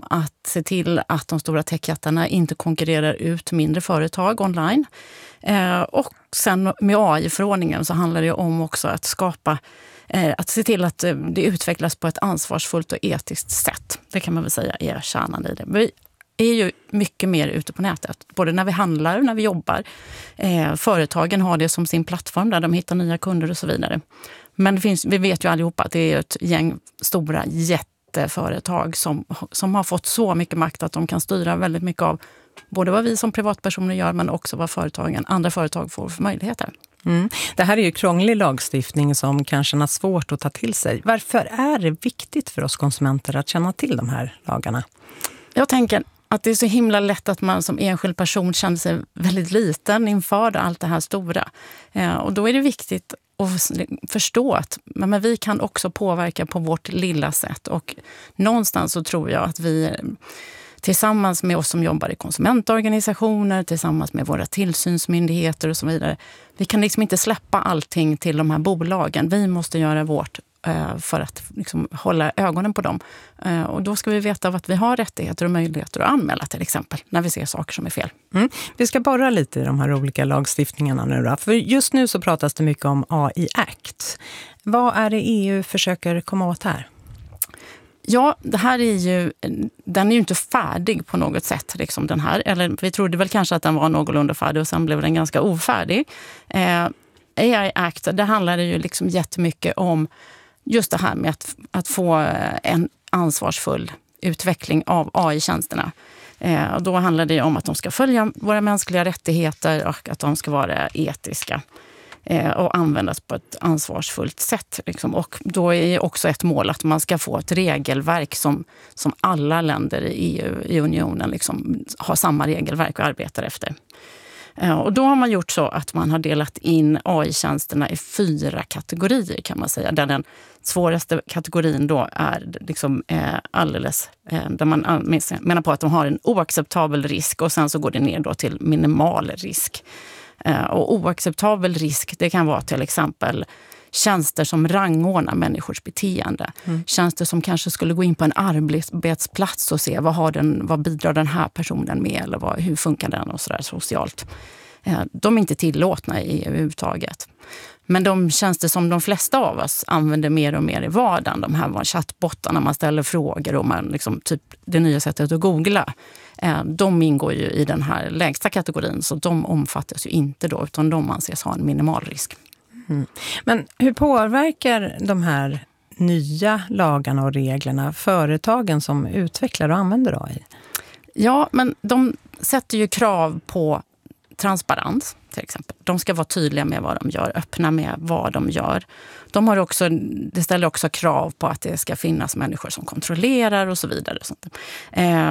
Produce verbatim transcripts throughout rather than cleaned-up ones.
att se till att de stora techjättarna inte konkurrerar ut mindre företag online. Eh, och sen med A I-förordningen så handlar det om också att skapa, eh, att se till att det utvecklas på ett ansvarsfullt och etiskt sätt. Det kan man väl säga är kärnan i det. Vi är ju mycket mer ute på nätet, både när vi handlar och när vi jobbar. Eh, företagen har det som sin plattform där de hittar nya kunder och så vidare. Men det finns, vi vet ju allihopa att det är ett gäng stora jätteföretag som, som har fått så mycket makt att de kan styra väldigt mycket av både vad vi som privatpersoner gör men också vad företagen, andra företag får för möjligheter. Mm. Det här är ju krånglig lagstiftning som kanske är svårt att ta till sig. Varför är det viktigt för oss konsumenter att känna till de här lagarna? Jag tänker att det är så himla lätt att man som enskild person känner sig väldigt liten inför allt det här stora. Eh, och då är det viktigt att förstå att men vi kan också påverka på vårt lilla sätt. Och någonstans så tror jag att vi tillsammans med oss som jobbar i konsumentorganisationer, tillsammans med våra tillsynsmyndigheter och så vidare, vi kan liksom inte släppa allting till de här bolagen. Vi måste göra vårt för att liksom hålla ögonen på dem. Och då ska vi veta att vi har rättigheter och möjligheter att anmäla till exempel när vi ser saker som är fel. Mm. Vi ska borra lite i de här olika lagstiftningarna nu då. För just nu så pratas det mycket om A I Act. Vad är det E U försöker komma åt här? Ja, det här är ju, den är ju inte färdig på något sätt, liksom den här. Eller vi trodde väl kanske att den var någorlunda färdig och sen blev den ganska ofärdig. Eh, A I Act, det handlar ju liksom jättemycket om just det här med att, att få en ansvarsfull utveckling av A I-tjänsterna. Eh, och då handlar det om att de ska följa våra mänskliga rättigheter och att de ska vara etiska eh, och användas på ett ansvarsfullt sätt. Liksom. Och då är också ett mål att man ska få ett regelverk som, som alla länder i E U, i unionen liksom, har samma regelverk och arbetar efter. Och då har man gjort så att man har delat in A I-tjänsterna i fyra kategorier kan man säga. Där den svåraste kategorin då är liksom eh, alldeles, eh, där man menar på att de har en oacceptabel risk och sen så går det ner då till minimal risk. Eh, och oacceptabel risk, det kan vara till exempel tjänster som rangordnar människors beteende. Mm. Tjänster som kanske skulle gå in på en arbetsplats och se vad, har den, vad bidrar den här personen med eller vad, hur funkar den och sådär socialt. Eh, de är inte tillåtna i E U överhuvudtaget. Men de tjänster som de flesta av oss använder mer och mer i vardagen, de här var chattbottarna, man ställer frågor och man liksom, typ det nya sättet att googla, eh, de ingår ju i den här lägsta kategorin så de omfattas ju inte då utan de anses ha en minimal risk. Mm. Men hur påverkar de här nya lagarna och reglerna företagen som utvecklar och använder A I? Ja, men de sätter ju krav på transparens till exempel. De ska vara tydliga med vad de gör, öppna med vad de gör. De har också, det ställer också krav på att det ska finnas människor som kontrollerar och så vidare. Eh,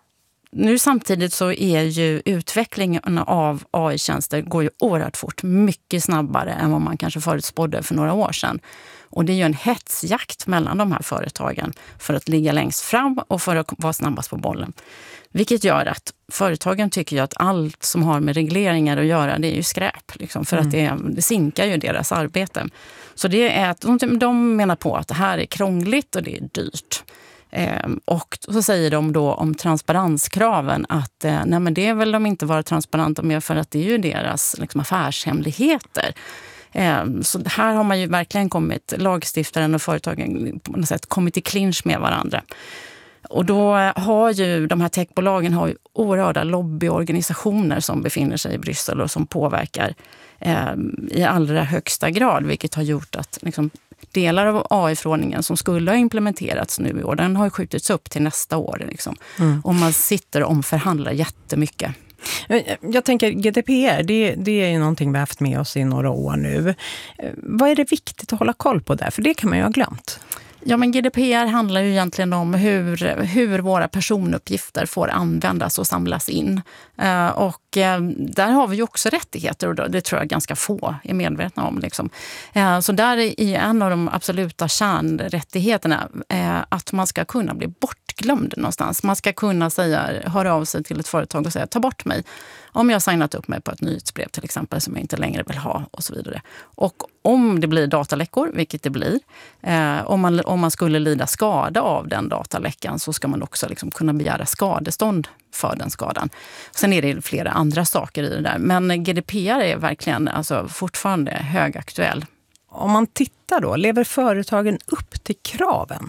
Nu samtidigt så är ju utvecklingen av A I-tjänster går ju oerhört fort, mycket snabbare än vad man kanske förutspådde för några år sedan. Och det är ju en hetsjakt mellan de här företagen för att ligga längst fram och för att vara snabbast på bollen. Vilket gör att företagen tycker ju att allt som har med regleringar att göra, det är ju skräp. Liksom, för mm. att det, det sinkar ju deras arbete. Så det är att de, de menar på att det här är krångligt och det är dyrt. Eh, och så säger de då om transparenskraven att eh, nej men det vill de inte vara transparenta med för att det är ju deras liksom, affärshemligheter. Eh, så här har man ju verkligen kommit, lagstiftaren och företagen på något sätt kommit i clinch med varandra. Och då har ju de här techbolagen har ju oerhörda lobbyorganisationer som befinner sig i Bryssel och som påverkar eh, i allra högsta grad, vilket har gjort att liksom, delar av A I-förordningen som skulle ha implementerats nu i år, den har skjutits upp till nästa år. Liksom. Mm. Och man sitter och omförhandlar jättemycket. Jag tänker G D P R, det, det är ju någonting vi har haft med oss i några år nu. Vad är det viktigt att hålla koll på där? För det kan man ju ha glömt. Ja, men G D P R handlar ju egentligen om hur, hur våra personuppgifter får användas och samlas in. Uh, och Och eh, där har vi ju också rättigheter och det tror jag ganska få är medvetna om. Liksom. Eh, så där är en av de absoluta kärnrättigheterna eh, att man ska kunna bli bortglömd någonstans. Man ska kunna säga, höra av sig till ett företag och säga ta bort mig. Om jag har signat upp mig på ett nyhetsbrev till exempel som jag inte längre vill ha och så vidare. Och om det blir dataläckor, vilket det blir, eh, om, man, om man skulle lida skada av den dataläckan så ska man också liksom kunna begära skadestånd för den skadan. Sen är det flera andra saker i det där. Men G D P R är verkligen alltså, fortfarande högaktuell. Om man tittar då, lever företagen upp till kraven?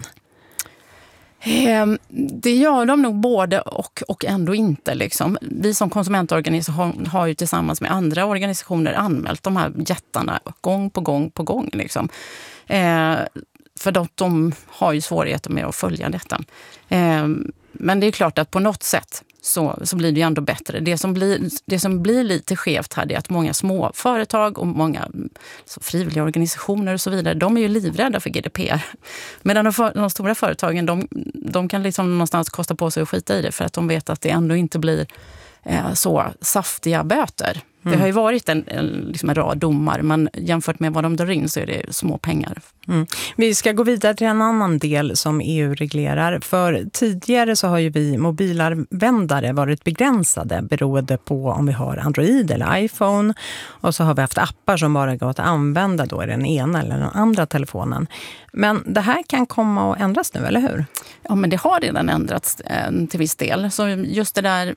Det gör de nog både och, och ändå inte. Liksom. Vi som konsumentorganisation har ju tillsammans med andra organisationer anmält de här jättarna gång på gång på gång. Liksom. Eh, för de, de har ju svårigheter med att följa detta. Eh, men det är klart att på något sätt så, så blir det ju ändå bättre. Det som blir, det som blir lite skevt här är att många små företag och många så frivilliga organisationer och så vidare, de är ju livrädda för G D P R. Medan de, för, de stora företagen, de, de kan liksom någonstans kosta på sig att skita i det för att de vet att det ändå inte blir eh, så saftiga böter. Mm. Det har ju varit en, en, liksom en rad domar, men jämfört med vad de drar in så är det små pengar. Mm. Vi ska gå vidare till en annan del som E U reglerar. För tidigare så har ju vi mobilanvändare varit begränsade beroende på om vi har Android eller iPhone. Och så har vi haft appar som bara går att använda då i den ena eller den andra telefonen. Men det här kan komma att ändras nu, eller hur? Ja, men det har redan ändrats eh, till viss del. Så just det där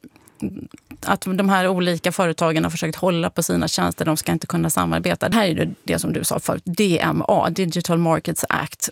att de här olika företagen har försökt hålla på sina tjänster, de ska inte kunna samarbeta. Det här är det, det som du sa förut, D M A, Digital Markets Act.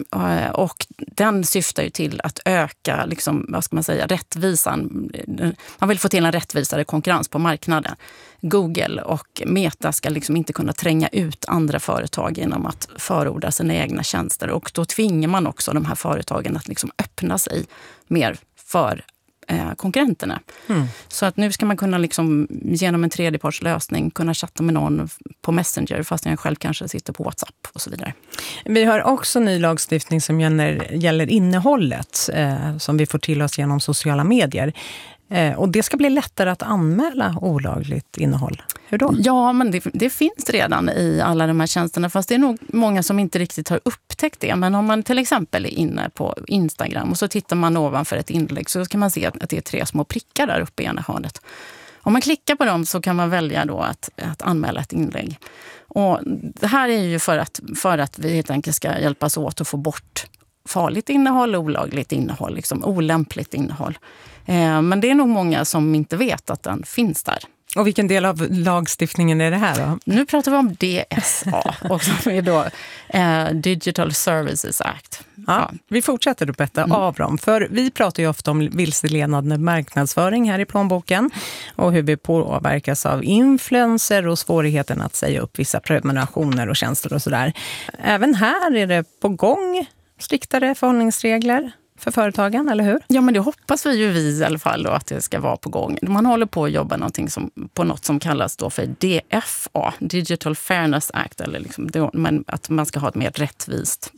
Och den syftar ju till att öka, liksom, vad ska man säga, rättvisan. Man vill få till en rättvisare konkurrens på marknaden. Google och Meta ska liksom inte kunna tränga ut andra företag genom att förorda sina egna tjänster. Och då tvingar man också de här företagen att liksom öppna sig mer för konkurrenterna. Mm. Så att nu ska man kunna liksom, genom en tredjepartslösning kunna chatta med någon på Messenger fast jag själv kanske sitter på WhatsApp och så vidare. Vi har också ny lagstiftning som gäller, gäller innehållet eh, som vi får till oss genom sociala medier. Eh, och det ska bli lättare att anmäla olagligt innehåll. Hur då? Ja, men det, det finns redan i alla de här tjänsterna, fast det är nog många som inte riktigt har upptäckt det. Men om man till exempel är inne på Instagram och så tittar man ovanför ett inlägg så kan man se att det är tre små prickar där uppe i ena hörnet. Om man klickar på dem så kan man välja då att, att anmäla ett inlägg. Och det här är ju för att, för att vi helt enkelt ska hjälpas åt att få bort farligt innehåll, olagligt innehåll, liksom olämpligt innehåll. Eh, men det är nog många som inte vet att den finns där. Och vilken del av lagstiftningen är det här då? Nu pratar vi om D S A, och som är då eh, Digital Services Act. Ja, ja. Vi fortsätter att betta mm. av dem. För vi pratar ju ofta om vilseledande marknadsföring här i plånboken. Och hur vi påverkas av influencer och svårigheten att säga upp vissa prenumerationer och tjänster och sådär. Även här är det på gång striktare förhållningsregler för företagen, eller hur? Ja, men det hoppas vi ju vi i alla fall då, att det ska vara på gång. Man håller på att jobba någonting som, på något som kallas då för D F A, Digital Fairness Act, eller liksom, det, men att man ska ha ett mer rättvist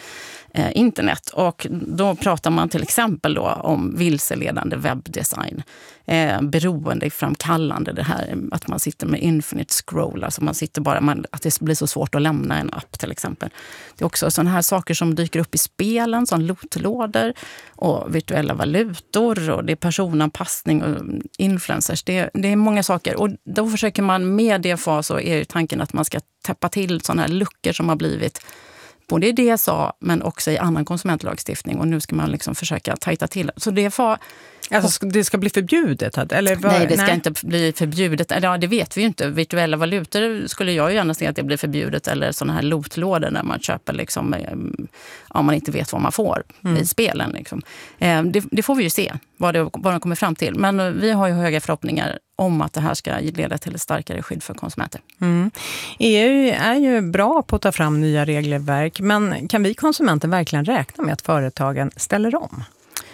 eh, internet. Och då pratar man till exempel då om vilseledande webbdesign. Eh, beroendeframkallande, det här att man sitter med infinite scroll, alltså man sitter bara, man, att det blir så svårt att lämna en app till exempel. Det är också sådana här saker som dyker upp i spelen, som lootlådor och virtuella valutor, och det är personanpassning och influencers. Det, det är många saker, och då försöker man med D F A, så är ju tanken att man ska täppa till sådana här luckor som har blivit både i D S A men också i annan konsumentlagstiftning, och nu ska man liksom försöka tajta till. Så D F A... Alltså det ska bli förbjudet? Eller var, nej, det ska nej. inte bli förbjudet. Ja, det vet vi ju inte. Virtuella valutor skulle jag ju gärna se att det blir förbjudet, eller sådana här lootlådor när man köper liksom, om man inte vet vad man får mm. i spelen. Liksom. Det, det får vi ju se vad, det, vad de kommer fram till. Men vi har ju höga förhoppningar om att det här ska leda till ett starkare skydd för konsumenter. Mm. E U är ju bra på att ta fram nya regelverk, men kan vi konsumenter verkligen räkna med att företagen ställer om?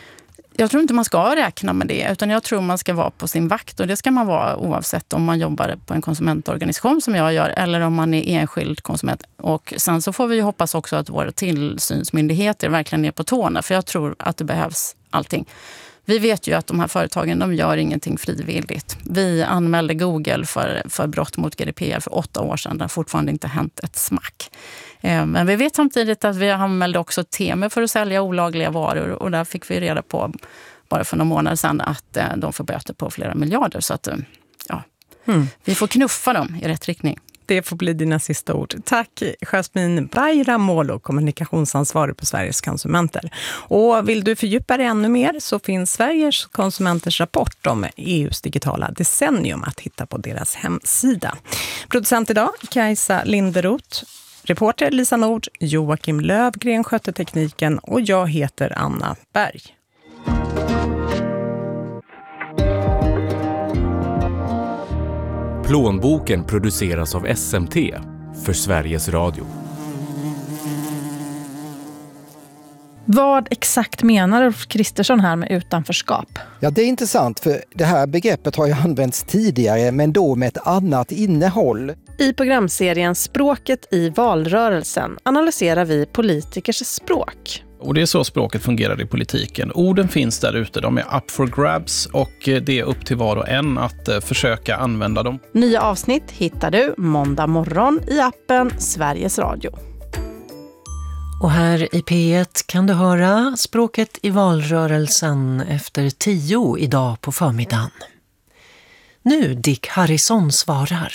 Jag tror inte man ska räkna med det, utan jag tror man ska vara på sin vakt, och det ska man vara oavsett om man jobbar på en konsumentorganisation som jag gör, eller om man är enskild konsument. Och sen så får vi ju hoppas också att våra tillsynsmyndigheter verkligen är på tårna, för jag tror att det behövs allting. Vi vet ju att de här företagen, de gör ingenting frivilligt. Vi anmälde Google för, för brott mot G D P R för åtta år sedan. Det har fortfarande inte hänt ett smack. Men vi vet samtidigt att vi anmälde också Temu för att sälja olagliga varor. Och där fick vi reda på bara för några månader sedan att de får böter på flera miljarder. Så att ja, mm. vi får knuffa dem i rätt riktning. Det får bli dina sista ord. Tack Jasmin Bayramoglu, kommunikationsansvarig på Sveriges konsumenter. Och vill du fördjupa dig ännu mer så finns Sveriges konsumenters rapport om E U:s digitala decennium att hitta på deras hemsida. Producent idag Kajsa Linderoth, reporter Lisa Nord, Joakim Lövgren skötte tekniken och jag heter Anna Berg. Plånboken produceras av S M T för Sveriges Radio. Vad exakt menar Ulf Kristersson här med utanförskap? Ja, det är intressant för det här begreppet har ju använts tidigare men då med ett annat innehåll. I programserien Språket i valrörelsen analyserar vi politikers språk. Och det är så språket fungerar i politiken. Orden finns där ute, de är up for grabs och det är upp till var och en att försöka använda dem. Nya avsnitt hittar du måndag morgon i appen Sveriges Radio. Och här i P ett kan du höra Språket i valrörelsen efter tio idag på förmiddagen. Nu Dick Harrison svarar.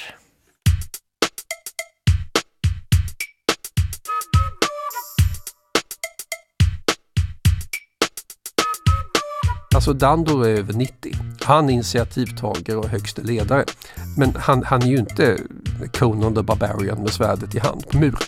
Alltså Dandolo är över nittio. Han är initiativtagare och högste ledare. Men han, han är ju inte Conan the Barbarian med svärdet i hand på muren.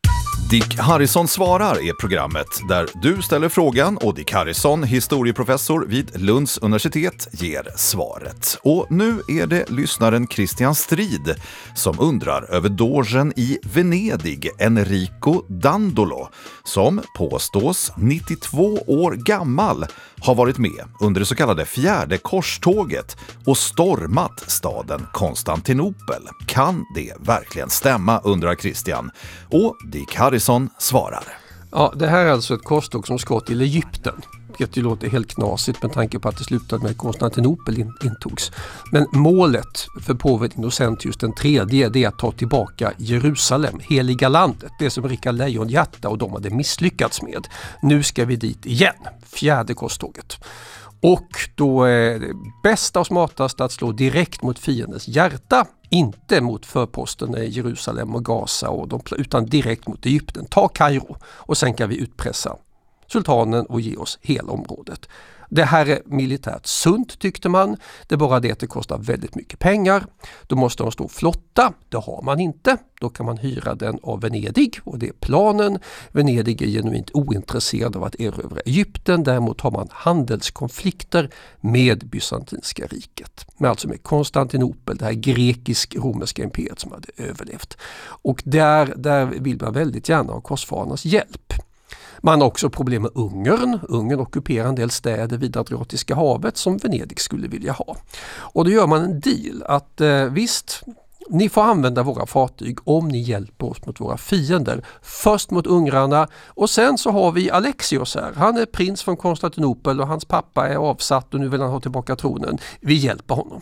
Dick Harrison svarar är programmet där du ställer frågan och Dick Harrison, historieprofessor vid Lunds universitet, ger svaret. Och nu är det lyssnaren Christian Strid som undrar över dogen i Venedig, Enrico Dandolo, som påstås nittiotvå år gammal har varit med under det så kallade fjärde korståget och stormat staden Konstantinopel. Kan det verkligen stämma, undrar Christian. Och Dick Harrison svarar. Ja, det här är alltså ett korståg som ska till Egypten. Vilket ju låter helt knasigt med tanke på att det slutade med att Konstantinopel intogs. Men målet för påven Innocentius den tredje det är att ta tillbaka Jerusalem, heliga landet. Det som Rickard Lejonhjärta och de hade misslyckats med. Nu ska vi dit igen, fjärde korståget. Och då är det bästa och smartaste att slå direkt mot fiendens hjärta. Inte mot förposterna i Jerusalem och Gaza och de, utan direkt mot Egypten. Ta Kairo och sen kan vi utpressa sultanen och ge oss hela området. Det här är militärt sunt tyckte man. Det är bara det att det kostar väldigt mycket pengar. Då måste de stå flotta. Det har man inte. Då kan man hyra den av Venedig och det är planen. Venedig är genuint ointresserad av att erövra Egypten. Däremot har man handelskonflikter med Bysantinska riket. Men alltså med Konstantinopel, det här grekisk-romerska imperiet som hade överlevt. Och där, där vill man väldigt gärna ha korsfararnas hjälp. Man har också problem med Ungern. Ungern ockuperar en del städer vid Adriatiska havet som Venedig skulle vilja ha. Och då gör man en deal att eh, visst, ni får använda våra fartyg om ni hjälper oss mot våra fiender. Först mot ungrarna och sen så har vi Alexios här. Han är prins från Konstantinopel och hans pappa är avsatt och nu vill han ha tillbaka tronen. Vi hjälper honom.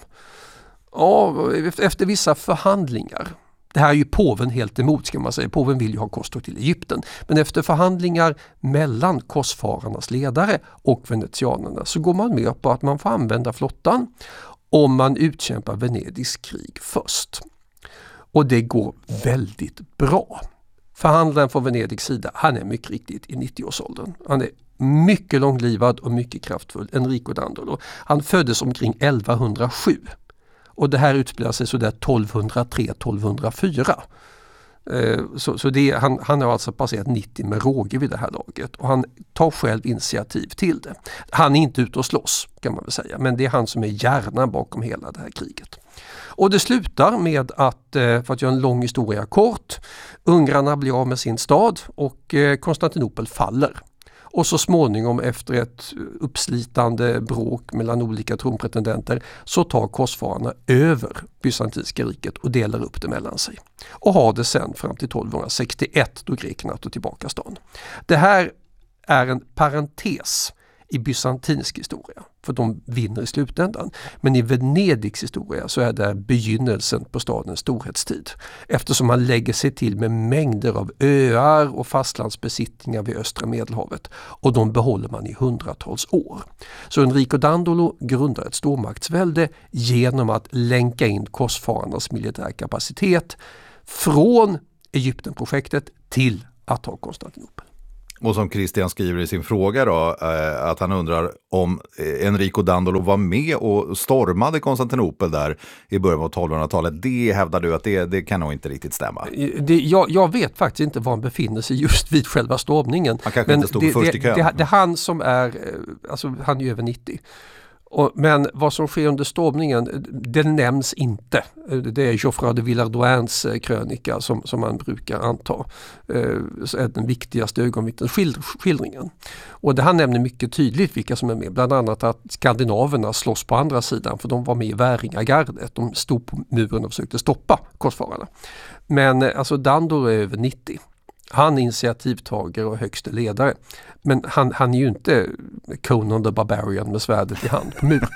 Ja, efter vissa förhandlingar. Det här är ju påven helt emot ska man säga. Påven vill ju ha korståg till Egypten. Men efter förhandlingar mellan korsfararnas ledare och venetianerna så går man med på att man får använda flottan om man utkämpar Venedigs krig först. Och det går väldigt bra. Förhandlaren från Venedigs sida, han är mycket riktigt i nittio-årsåldern. Han är mycket långlivad och mycket kraftfull. Enrico Dandolo. Han föddes omkring elvahundrasju. Och det här utspelar sig sådär tolvhundratre tolvhundrafyra. Eh, så så det, han, han har alltså passerat nittio med råge vid det här laget. Och han tar själv initiativ till det. Han är inte ute och slåss kan man väl säga. Men det är han som är hjärnan bakom hela det här kriget. Och det slutar med att, eh, för att göra en lång historia kort, ungrarna blir av med sin stad och eh, Konstantinopel faller. Och så småningom efter ett uppslitande bråk mellan olika tronpretendenter så tar korsfararna över Bysantinska riket och delar upp det mellan sig. Och har det sen fram till tolvhundrasextioett då grekerna tog tillbaka stan. Det här är en parentes i bysantinsk historia, för de vinner i slutändan. Men i Venedigs historia så är det begynnelsen på stadens storhetstid. Eftersom man lägger sig till med mängder av öar och fastlandsbesittningar vid östra Medelhavet. Och de behåller man i hundratals år. Så Enrico Dandolo grundar ett stormaktsvälde genom att länka in korsfararnas militär kapacitet från Egyptenprojektet till att ta Konstantinopel. Och som Christian skriver i sin fråga då, eh, att han undrar om Enrico Dandolo var med och stormade Konstantinopel där i början av tolvhundratalet. Det hävdar du att det, det kan nog inte riktigt stämma. Det, jag, jag vet faktiskt inte var han befinner sig just vid själva stormningen. Han kanske men inte stod det, först det, i kön. Det, det är han som är, alltså han är över nittio. Och, men vad som sker under stormningen, det nämns inte. Det är Geoffroy de Villardoins krönika som, som man brukar anta så är den viktigaste ögonvittnesskildringen. Och det han nämner mycket tydligt vilka som är med. Bland annat att skandinaverna slåss på andra sidan, för de var med i Väringagardet. De stod på muren och försökte stoppa korsfararna. Men alltså Dandolo är över nittio. Han är initiativtagare och högste ledare. Men han, han är ju inte Conan the Barbarian med svärdet i hand på muren.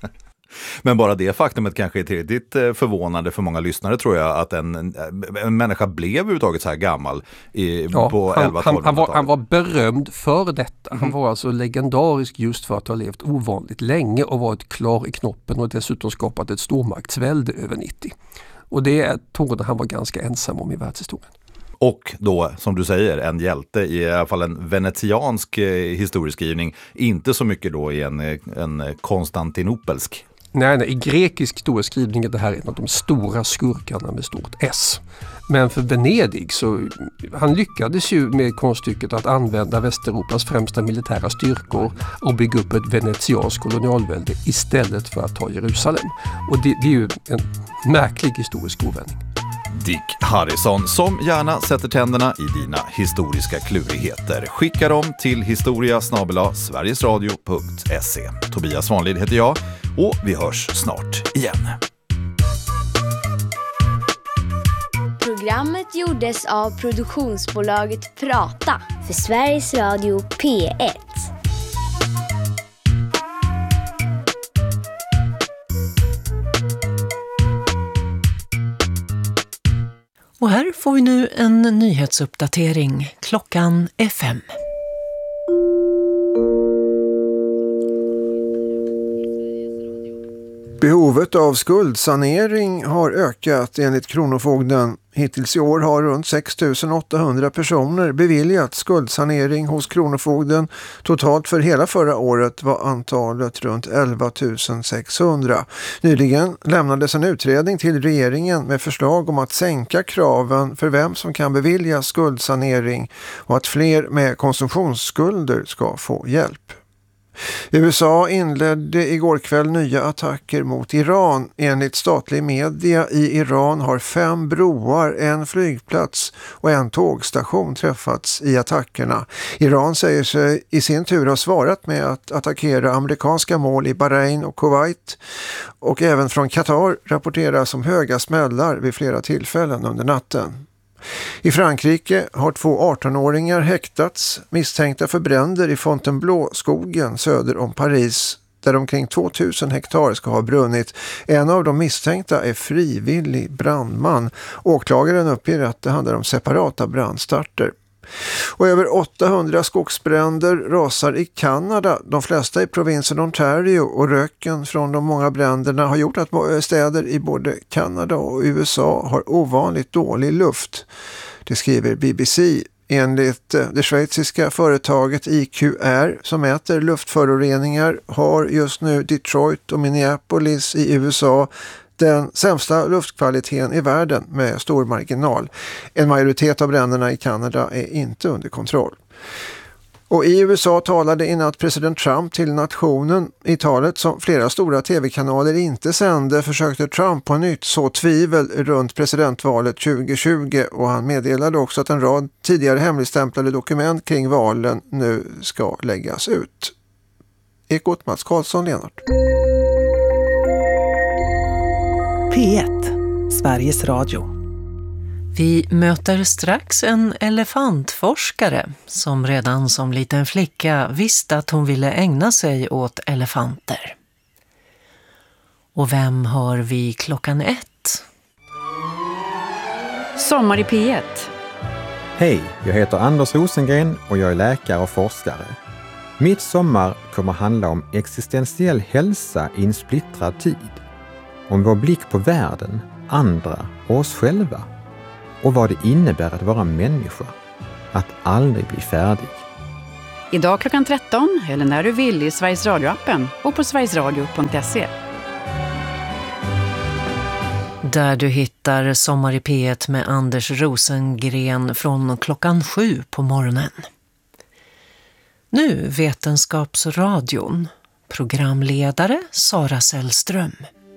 Men bara det faktumet kanske är tillräckligt förvånande för många lyssnare, tror jag, att en, en människa blev överhuvudtaget så här gammal i, ja, på han, elva han, han, var, han var berömd berömd för detta. Mm. Han var alltså legendarisk just för att ha levt ovanligt länge och varit klar i knoppen och dessutom skapat ett stormaktsvälde över nittio. Och det trodde han var ganska ensam om i världshistorien. Och då, som du säger, en hjälte i alla fall en venetiansk historieskrivning. Inte så mycket då i en, en konstantinopelsk. Nej, nej, i grekisk historieskrivning är det här en av de stora skurkarna med stort S. Men för Venedig så han lyckades ju med konststycket att använda Västeuropas främsta militära styrkor och bygga upp ett venetianskt kolonialvälde istället för att ta Jerusalem. Och det, det är ju en märklig historisk ovändning. Dick Harrison, som gärna sätter tänderna i dina historiska klurigheter. Skicka dem till historia snabel-a sverigesradio punkt se. Tobias Svanlid heter jag och vi hörs snart igen. Programmet gjordes av produktionsbolaget Prata för Sveriges Radio P ett. Och här får vi nu en nyhetsuppdatering. Klockan är fem. Behovet av skuldsanering har ökat enligt Kronofogden. Hittills i år har runt sex tusen åttahundra personer beviljat skuldsanering hos Kronofogden. Totalt för hela förra året var antalet runt elva tusen sexhundra. Nyligen lämnades en utredning till regeringen med förslag om att sänka kraven för vem som kan bevilja skuldsanering och att fler med konsumtionsskulder ska få hjälp. U S A inledde igår kväll nya attacker mot Iran. Enligt statlig media i Iran har fem broar, en flygplats och en tågstation träffats i attackerna. Iran säger sig i sin tur ha svarat med att attackera amerikanska mål i Bahrain och Kuwait. Och även från Qatar rapporteras om höga smällar vid flera tillfällen under natten. I Frankrike har två arton-åringar häktats misstänkta för bränder i Fontainebleau-skogen söder om Paris, där omkring tvåtusen hektar ska ha brunnit. En av de misstänkta är frivillig brandman. Åklagaren uppger att det handlar om separata brandstarter. Och över åttahundra skogsbränder rasar i Kanada, de flesta i provinsen Ontario, och röken från de många bränderna har gjort att städer i både Kanada och U S A har ovanligt dålig luft. Det skriver B B C. Enligt det schweiziska företaget I Q R som mäter luftföroreningar har just nu Detroit och Minneapolis i U S A den sämsta luftkvaliteten i världen med stor marginal. En majoritet av bränderna i Kanada är inte under kontroll. Och i U S A talade i natt president Trump till nationen. I talet som flera stora tv-kanaler inte sände försökte Trump på nytt så tvivel runt presidentvalet tjugo tjugo, och han meddelade också att en rad tidigare hemligstämplade dokument kring valen nu ska läggas ut. Ekot Mats Karlsson, Lennart. P ett, Sveriges Radio. Vi möter strax en elefantforskare som redan som liten flicka visste att hon ville ägna sig åt elefanter. Och vem har vi klockan ett? Sommar i P ett. Hej, jag heter Anders Rosengren och jag är läkare och forskare. Mitt sommar kommer handla om existentiell hälsa i en splittrad tid. Om vår blick på världen, andra och oss själva. Och vad det innebär att vara människa. Att aldrig bli färdig. Idag klockan tretton eller när du vill i Sveriges Radio-appen och på sverigesradio punkt se. Där du hittar Sommar i P ett med Anders Rosengren från klockan sju på morgonen. Nu Vetenskapsradion. Programledare Sara Sällström.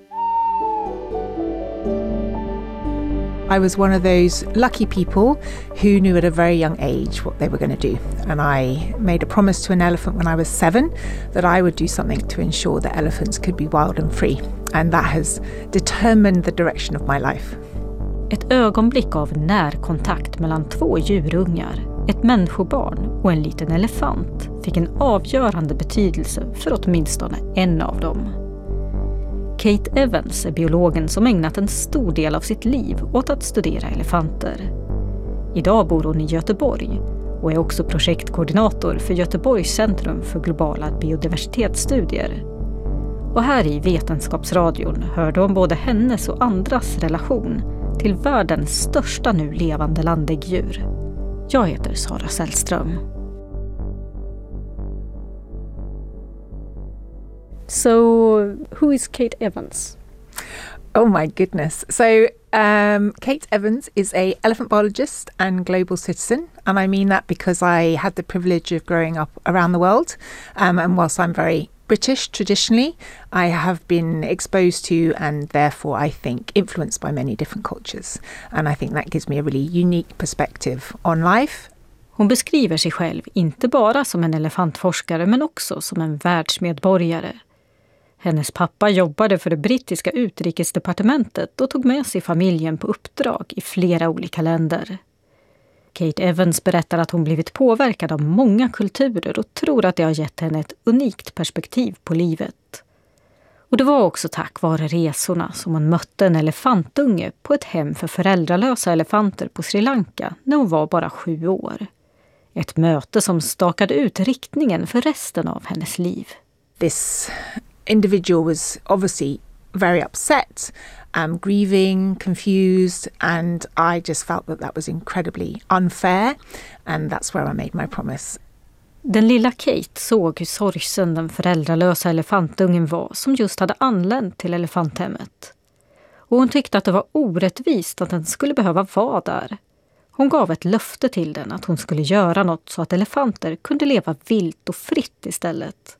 I was one of those lucky people who knew at a very young age what they were going to do. And I made a promise to an elephant when I was seven that I would do something to ensure that elephants could be wild and free. And that has determined the direction of my life. Ett ögonblick av närkontakt mellan två djurungar, ett människobarn och en liten elefant fick en avgörande betydelse för åtminstone en av dem. Kate Evans är biologen som ägnat en stor del av sitt liv åt att studera elefanter. Idag bor hon i Göteborg och är också projektkoordinator för Göteborgs centrum för globala biodiversitetsstudier. Och här i Vetenskapsradion hörde om både hennes och andras relation till världens största nu levande landdäggdjur. Jag heter Sara Sällström. So, who is Kate Evans? Oh my goodness. So, um, Kate Evans is a elephant biologist and global citizen. And I mean that because I had the privilege of growing up around the world. Um, and whilst I'm very British traditionally, I have been exposed to and therefore I think influenced by many different cultures. And I think that gives me a really unique perspective on life. Hon beskriver sig själv inte bara som en elefantforskare men också som en världsmedborgare. Hennes pappa jobbade för det brittiska utrikesdepartementet och tog med sig familjen på uppdrag i flera olika länder. Kate Evans berättar att hon blivit påverkad av många kulturer och tror att det har gett henne ett unikt perspektiv på livet. Och det var också tack vare resorna som hon mötte en elefantunge på ett hem för föräldralösa elefanter på Sri Lanka när hon var bara sju år. Ett möte som stakade ut riktningen för resten av hennes liv. This individual was obviously very upset, um, grieving, confused, and I just felt that that was incredibly unfair, and that's where I made my promise. Den lilla Kate såg hur sorgsen den föräldralösa elefantungen var som just hade anlänt till elefanthemmet. Och hon tyckte att det var orättvist att den skulle behöva vara där. Hon gav ett löfte till den att hon skulle göra något så att elefanter kunde leva vilt och fritt istället.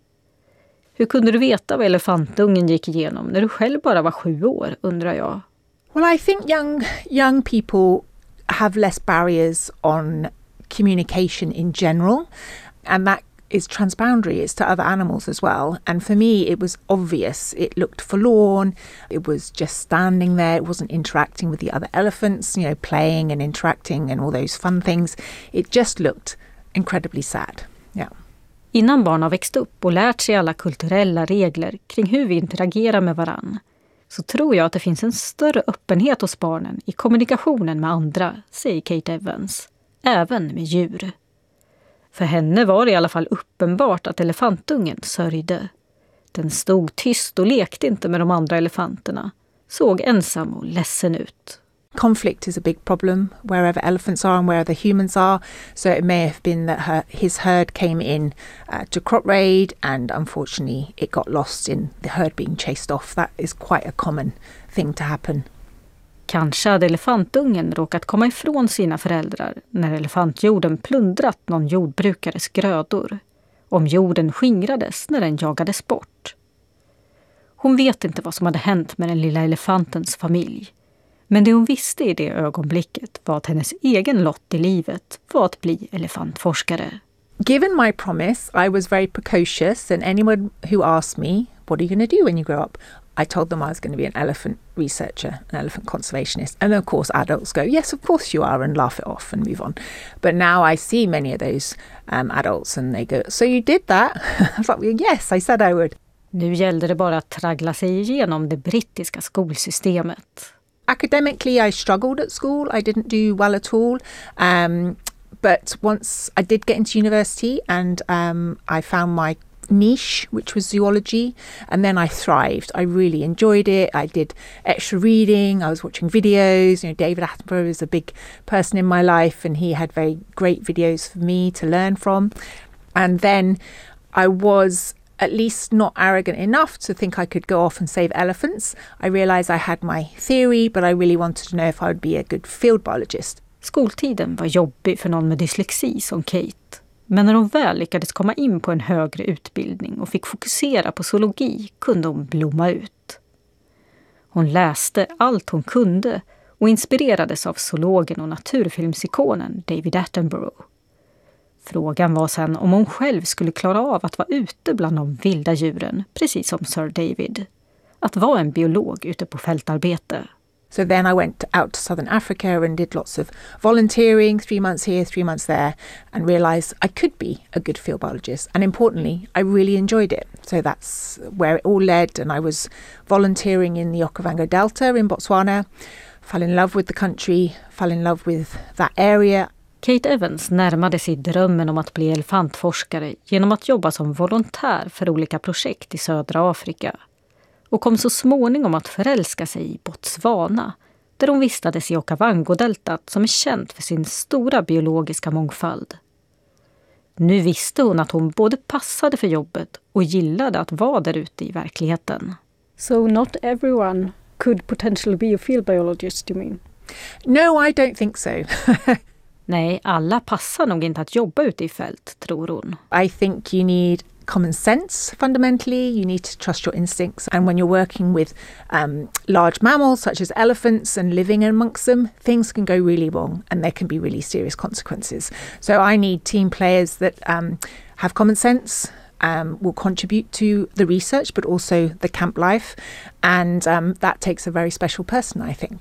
Hur kunde du veta vad elefantungen gick igenom när du själv bara var sju år, undrar jag? Well, I think young young people have less barriers on communication in general, and that is transboundary to other animals as well. And for me, it was obvious. It looked forlorn. It was just standing there. It wasn't interacting with the other elephants, you know, playing and interacting and all those fun things. It just looked incredibly sad. Yeah. Innan barn har växt upp och lärt sig alla kulturella regler kring hur vi interagerar med varann, så tror jag att det finns en större öppenhet hos barnen i kommunikationen med andra, säger Kate Evans, även med djur. För henne var det i alla fall uppenbart att elefantungen sörjde. Den stod tyst och lekte inte med de andra elefanterna, såg ensam och ledsen ut. Conflict is a big problem wherever elephants are and wherever the humans are. So it may have been that her, his herd came in uh, to crop raid and unfortunately it got lost in the herd being chased off. That is quite a common thing to happen. Kanske hade elefantungen råkat komma ifrån sina föräldrar när elefantjorden plundrat någon jordbrukares grödor. Om jorden skingrades när den jagades bort. Hon vet inte vad som hade hänt med den lilla elefantens familj. Men det hon visste i det ögonblicket var att hennes egen lott i livet var att bli elefantforskare. Given my promise, I was very precocious and anyone who asked me what are you going to do when you grow up? I told them I was going to be an elephant researcher, an elephant conservationist. And of course adults go, yes, of course you are, and laugh it off and move on. But now I see many of those um, adults and they go, so you did that? I was like, well, yes, I said I would. Nu gällde det bara att traggla sig igenom det brittiska skolsystemet. Academically, I struggled at school. I didn't do well at all. Um, but once I did get into university and um, I found my niche, which was zoology, and then I thrived. I really enjoyed it. I did extra reading. I was watching videos. You know, David Attenborough is a big person in my life, and he had very great videos for me to learn from. And then I was at least not arrogant enough to think I could go off and save elephants. I realized I had my theory, but I really wanted to know if I would be a good field biologist. Skoltiden var jobbig för någon med dyslexi som Kate. Men när hon väl lyckades komma in på en högre utbildning och fick fokusera på zoologi kunde hon blomma ut. Hon läste allt hon kunde och inspirerades av zoologen och naturfilmsikonen David Attenborough. Frågan var sen om hon själv skulle klara av att vara ute bland de vilda djuren, precis som Sir David. Att vara en biolog ute på fältarbete. So then I went out to Southern Africa and did lots of volunteering, three months here, three months there, and realised I could be a good field biologist. And importantly, I really enjoyed it. So that's where it all led. And I was volunteering in the Okavango Delta in Botswana, fell in love with the country, fell in love with that area. Kate Evans närmade sig drömmen om att bli elefantforskare genom att jobba som volontär för olika projekt i södra Afrika. Och kom så småningom att förälska sig i Botswana, där hon vistades i Okavango-deltat som är känt för sin stora biologiska mångfald. Nu visste hon att hon både passade för jobbet och gillade att vara där ute i verkligheten. So not everyone could potentially be a field biologist, you mean? No, I don't think so. Nej, alla passar nog inte att jobba ute i fält, tror hon. I think you need common sense fundamentally. You need to trust your instincts, and when you're working with um, large mammals such as elephants and living amongst them, things can go really wrong and there can be really serious consequences. So I need team players that um, have common sense, um, will contribute to the research but also the camp life, and um, that takes a very special person, I think.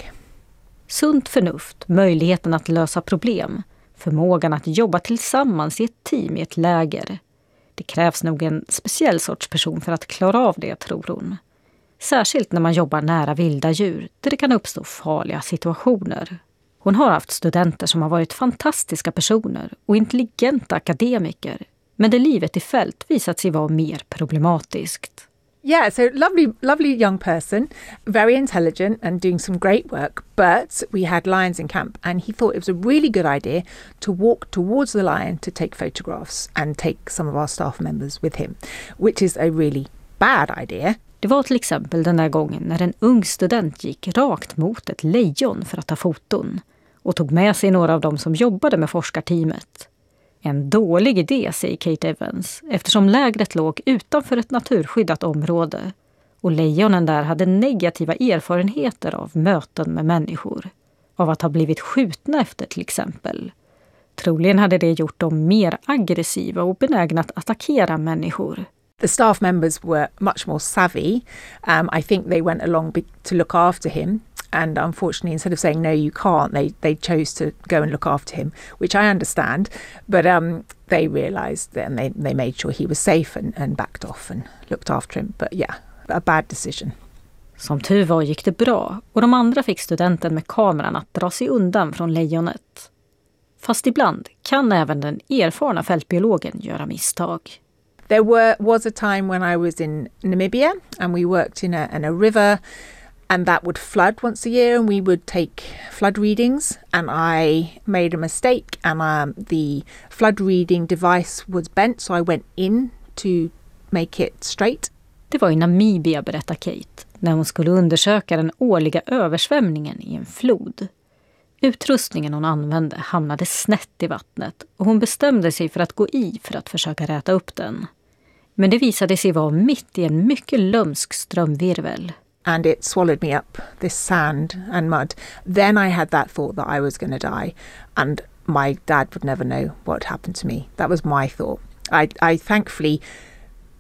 Sunt förnuft, möjligheten att lösa problem, förmågan att jobba tillsammans i ett team i ett läger. Det krävs nog en speciell sorts person för att klara av det, tror hon. Särskilt när man jobbar nära vilda djur, där det kan uppstå farliga situationer. Hon har haft studenter som har varit fantastiska personer och intelligenta akademiker, men där livet i fält visat sig vara mer problematiskt. Yeah, so lovely, lovely young person, very intelligent and doing some great work. But we had lions in camp, and he thought it was a really good idea to walk towards the lion to take photographs and take some of our staff members with him, which is a really bad idea. Det var till exempel den där gången när en ung student gick rakt mot ett lejon för att ta foton och tog med sig några av dem som jobbade med forskarteamet. En dålig idé, säger Kate Evans, eftersom lägret låg utanför ett naturskyddat område och lejonen där hade negativa erfarenheter av möten med människor, av att ha blivit skjutna efter till exempel. Troligen hade det gjort dem mer aggressiva och benägna att attackera människor. The staff members were much more savvy. Um, I think they went along to look after him. And unfortunately, instead of saying, no, you can't, they, they chose to go and look after him, which I understand. But um, they realised and they, they made sure he was safe and, and backed off and looked after him. But yeah, a bad decision. Som tur var gick det bra och de andra fick studenten med kameran att dra sig undan från lejonet. Fast ibland kan även den erfarna fältbiologen göra misstag. There were, was a time when I was in Namibia and we worked in a, in a river. And that would flood once a year and we would take flood readings, and I made a mistake and um, the flood reading device was bent, so I went in to make it straight. Det var i Namibia, berättar Kate, när hon skulle undersöka den årliga översvämningen i en flod. Utrustningen hon använde hamnade snett i vattnet och hon bestämde sig för att gå i för att försöka räta upp den. Men det visade sig vara mitt i en mycket lömsk strömvirvel. And it swallowed me up, this sand and mud. Then I had that thought that I was going to die and my dad would never know what happened to me. That was my thought. I, I thankfully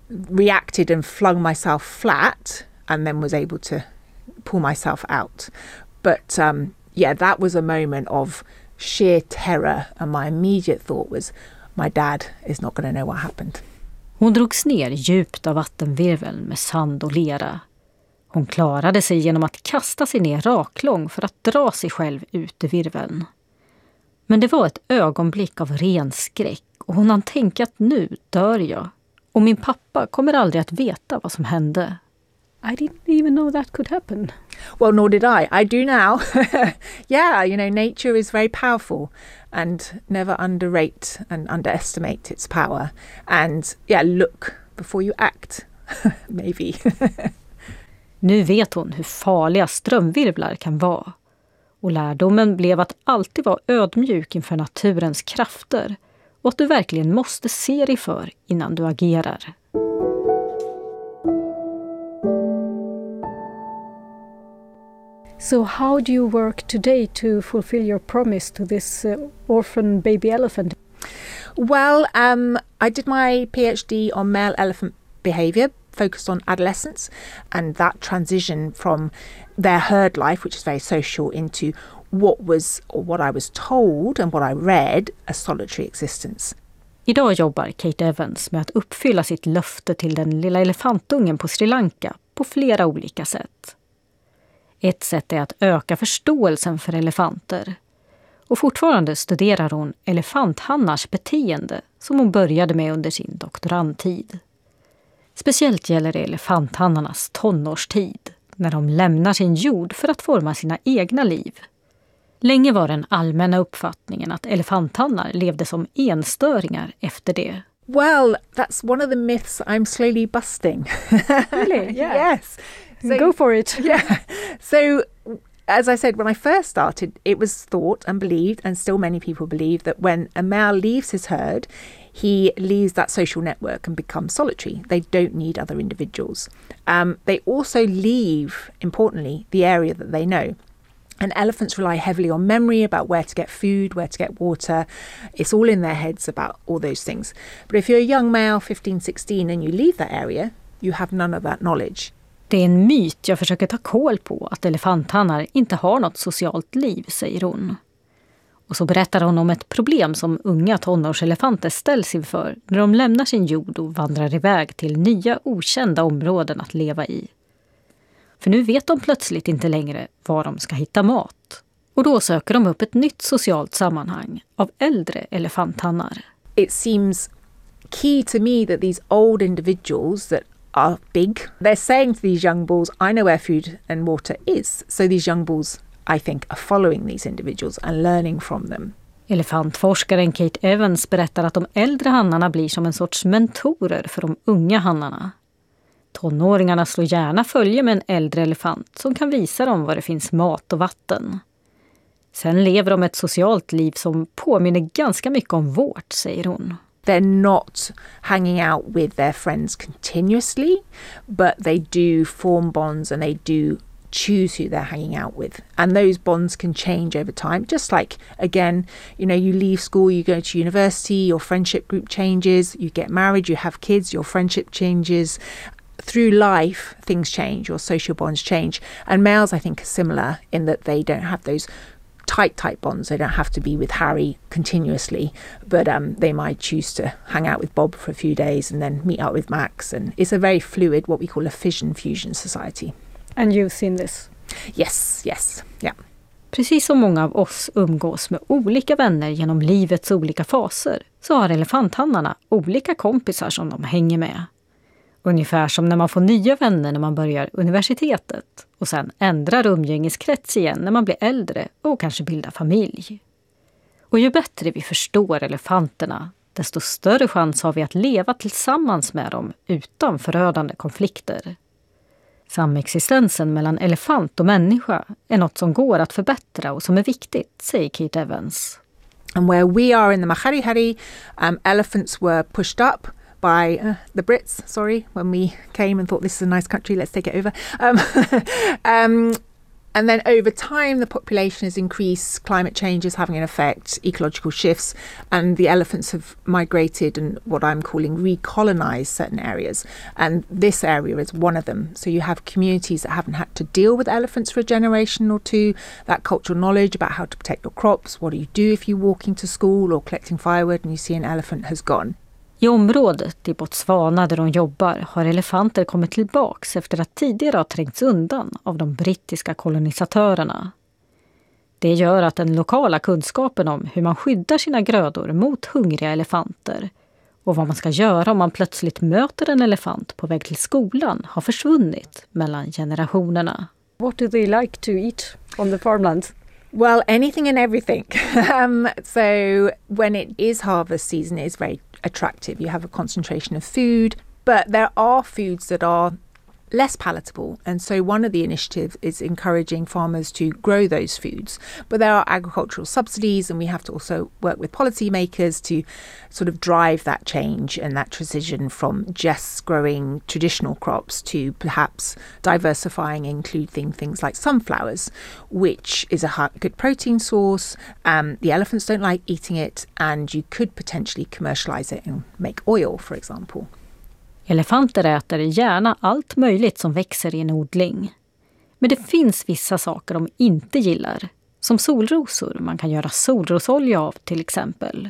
reacted and flung myself flat and then was able to pull myself out. But um, yeah, that was a moment of sheer terror, and my immediate thought was, my dad is not going to know what happened. Hon drogs ner djupt av vattenvirveln med sand och lera. Hon klarade sig genom att kasta sig ner raklång för att dra sig själv ut ur virveln. Men det var ett ögonblick av ren skräck och hon hann tänka att nu dör jag. Och min pappa kommer aldrig att veta vad som hände. I didn't even know that could happen. Well, nor did I. I do now. Yeah, you know, nature is very powerful, and never underrate and underestimate its power. And yeah, look before you act, maybe. Nu vet hon hur farliga strömvirvlar kan vara. Och lärdomen blev att alltid vara ödmjuk inför naturens krafter och att du verkligen måste se dig för innan du agerar. So how do you work today to fulfill your promise to this uh, orphan baby elephant? Well, um, I did my PhD on male elephant behaviour, focused on adolescence, and that transition from their herd life, which is very social, into what was, or what I was told and what I read, a solitary existence. Idag jobbar Kate Evans med att uppfylla sitt löfte till den lilla elefantungen på Sri Lanka på flera olika sätt. Ett sätt är att öka förståelsen för elefanter. Och fortfarande studerar hon elefanthannars beteende som hon började med under sin doktorandtid. Speciellt gäller det elefanthannarnas tonårstid, när de lämnar sin jord för att forma sina egna liv. Länge var den allmänna uppfattningen att elefanthannar levde som enstöringar efter det. Well, that's one of the myths I'm slowly busting. Really? Yeah. Yes. So, go for it. Yeah. So, as I said, when I first started, it was thought and believed, and still many people believe, that when a male leaves his herd, he leaves that social network and becomes solitary. They don't need other individuals. Um, they also leave, importantly, the area that they know. And elephants rely heavily on memory about where to get food, where to get water. It's all in their heads about all those things. But if you're a young male, fifteen, sixteen, and you leave that area, you have none of that knowledge. Det är en myt jag försöker ta koll på, att elefanthannar inte har något socialt liv, säger hon. Och så berättar hon om ett problem som unga tonårselefanter ställs inför när de lämnar sin jord och vandrar iväg till nya okända områden att leva i. För nu vet de plötsligt inte längre var de ska hitta mat. Och då söker de upp ett nytt socialt sammanhang av äldre elefanthannar. It seems key to me that these old individuals that are big, they're saying to these young bulls, I know where food and water is. So these young bulls, I think, are following these individuals and learning from them. Elefantforskaren Kate Evans berättar att de äldre hannarna blir som en sorts mentorer för de unga hannarna. Tonåringarna slår gärna följe med en äldre elefant som kan visa dem var det finns mat och vatten. Sen lever de ett socialt liv som påminner ganska mycket om vårt, säger hon. They're not hanging out with their friends continuously, but they do form bonds and they do choose who they're hanging out with. And those bonds can change over time. Just like, again, you know, you leave school, you go to university, your friendship group changes, you get married, you have kids, your friendship changes. Through life, things change, your social bonds change. And males, I think, are similar in that they don't have those tight, tight bonds. They don't have to be with Harry continuously, but um, they might choose to hang out with Bob for a few days and then meet up with Max. And it's a very fluid, what we call a fission-fusion society. And you've seen this? Yes, yes, yeah. Precis som många av oss umgås med olika vänner genom livets olika faser, så har elefanthannarna olika kompisar som de hänger med. Ungefär som när man får nya vänner när man börjar universitetet och sen ändrar umgängeskrets igen när man blir äldre och kanske bildar familj. Och ju bättre vi förstår elefanterna, desto större chans har vi att leva tillsammans med dem utan förödande konflikter. Samexistensen mellan elefant och människa är något som går att förbättra och som är viktigt, säger Kate Evans. And where we are in the Mahari Hari, um, elephants were pushed up by uh, the Brits, sorry, when we came and thought this is a nice country, let's take it over. Um, um, And then over time, the population has increased, climate change is having an effect, ecological shifts, and the elephants have migrated and what I'm calling recolonized certain areas. And this area is one of them. So you have communities that haven't had to deal with elephants for a generation or two, that cultural knowledge about how to protect your crops, what do you do if you're walking to school or collecting firewood and you see an elephant has gone. I området i Botswana där de jobbar har elefanter kommit tillbaks efter att tidigare ha trängts undan av de brittiska kolonisatörerna. Det gör att den lokala kunskapen om hur man skyddar sina grödor mot hungriga elefanter och vad man ska göra om man plötsligt möter en elefant på väg till skolan har försvunnit mellan generationerna. What do they like to eat on the farmlands? Well, anything and everything. um, so when it is harvest season, it's very attractive. You have a concentration of food, but there are foods that are less palatable. And so one of the initiatives is encouraging farmers to grow those foods. But there are agricultural subsidies, and we have to also work with policymakers to sort of drive that change and that transition from just growing traditional crops to perhaps diversifying, including things like sunflowers, which is a good protein source. Um, the elephants don't like eating it, and you could potentially commercialize it and make oil, for example. Elefanter äter gärna allt möjligt som växer i en odling. Men det finns vissa saker de inte gillar, som solrosor man kan göra solrosolja av till exempel.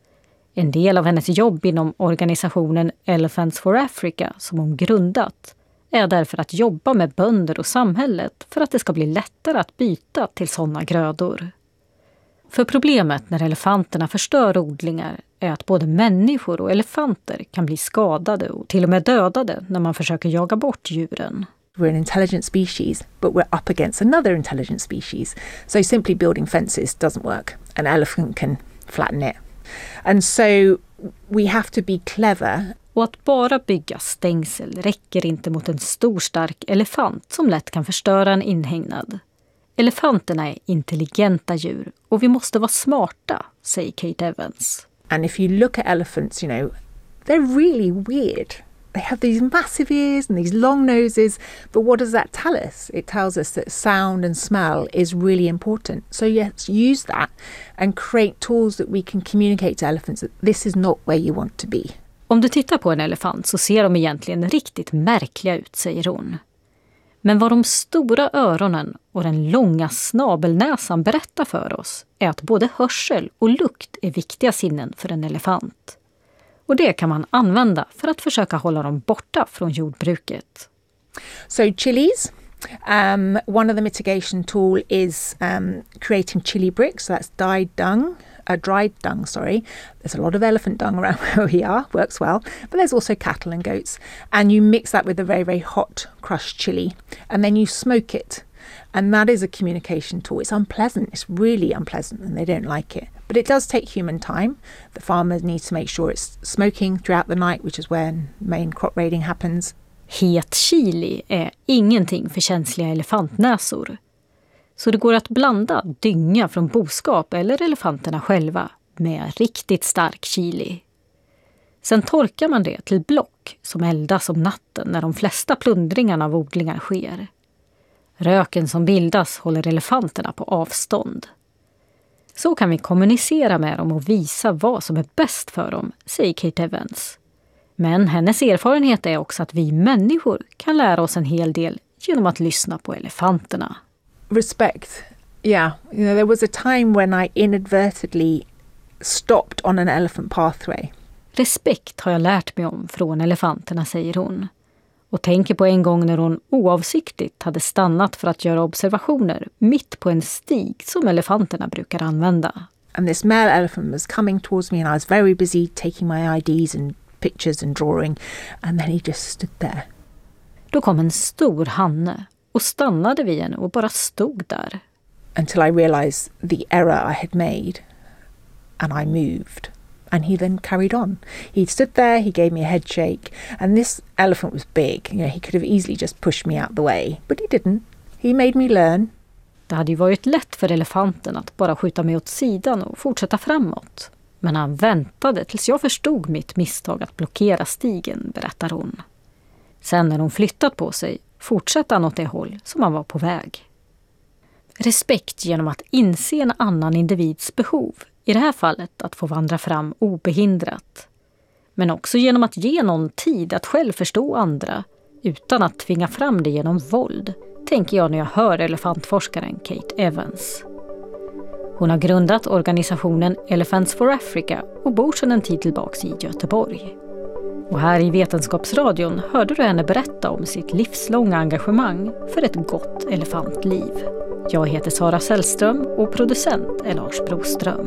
En del av hennes jobb inom organisationen Elephants for Africa som hon grundat är därför att jobba med bönder och samhället för att det ska bli lättare att byta till sådana grödor. För problemet när elefanterna förstör odlingar är att både människor och elefanter kan bli skadade och till och med dödade när man försöker jaga bort djuren. We're an intelligent species, but we're up against another intelligent species. So simply building fences doesn't work. An elephant can flatten it. And so we have to be clever. Och att bara bygga stängsel räcker inte mot en stor stark elefant som lätt kan förstöra en inhägnad. Elefanterna är intelligenta djur och vi måste vara smarta, säger Kate Evans. And if you look at elephants, you know, they're really weird. They have these massive ears and these long noses. But what does that tell us? It tells us that sound and smell is really important. So yes, use that and create tools that we can communicate to elephants that this is not where you want to be. Om du tittar på en elefant så ser de egentligen riktigt märkliga ut, säger hon. Men vad de stora öronen och den långa snabelnäsan berättar för oss är att både hörsel och lukt är viktiga sinnen för en elefant. Och det kan man använda för att försöka hålla dem borta från jordbruket. So chilies, um, one of the mitigation tool is um, creating chili bricks. So that's dyed dung. Uh, dried dung, sorry. There's a lot of elephant dung around where we are, works well. But there's also cattle and goats. And you mix that with a very, very hot crushed chili. And then you smoke it. And that is a communication tool. It's unpleasant. It's really unpleasant and they don't like it. But it does take human time. The farmer needs to make sure it's smoking throughout the night, which is when main crop raiding happens. Het chili är ingenting för känsliga elefantnäsor. Så det går att blanda dynga från boskap eller elefanterna själva med riktigt stark chili. Sen torkar man det till block som eldas om natten när de flesta plundringarna av odlingar sker. Röken som bildas håller elefanterna på avstånd. Så kan vi kommunicera med dem och visa vad som är bäst för dem, säger Kate Evans. Men hennes erfarenhet är också att vi människor kan lära oss en hel del genom att lyssna på elefanterna. Respect. Yeah. You know, there was a time when I inadvertently stopped on an elephant pathway. Respekt har jag lärt mig om från elefanterna, säger hon. Och tänker på en gång när hon oavsiktligt hade stannat för att göra observationer mitt på en stig som elefanterna brukar använda. And this male elephant was coming towards me and I was very busy taking my I Ds and pictures and drawing. And then he just stood there. Då kom en stor hanne och stannade vid henne och bara stod där. Until I realized the error I had made and I moved. And he then carried on. He stood there, he gave me a head shake, and this elephant was big. You know, he could have easily just pushed me out the way, but he didn't. He made me learn. Det hade ju varit lätt för elefanten att bara skjuta mig åt sidan och fortsätta framåt. Men han väntade tills jag förstod mitt misstag att blockera stigen, berättar hon. Sen när hon flyttat på sig fortsatte han åt det håll som han var på väg. Respekt genom att inse en annan individs behov, i det här fallet att få vandra fram obehindrat. Men också genom att ge någon tid att själv förstå andra utan att tvinga fram det genom våld, tänker jag när jag hör elefantforskaren Kate Evans. Hon har grundat organisationen Elephants for Africa och bor sedan en tid tillbaka i Göteborg. Och här i Vetenskapsradion hörde du henne berätta om sitt livslånga engagemang för ett gott elefantliv. Jag heter Sara Sällström och producent är Lars Broström.